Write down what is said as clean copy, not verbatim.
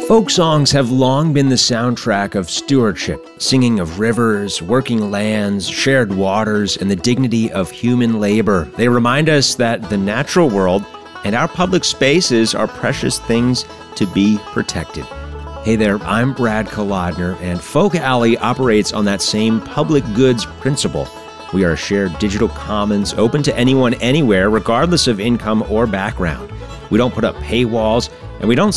Folk songs have long been the soundtrack of stewardship, singing of rivers, working lands, shared waters, and the dignity of human labor. They remind us that the natural world and our public spaces are precious things to be protected. Hey there, I'm Brad Kolodner, and Folk Alley operates on that same public goods principle. We are a shared digital commons open to anyone, anywhere, regardless of income or background. We don't put up paywalls, and we don't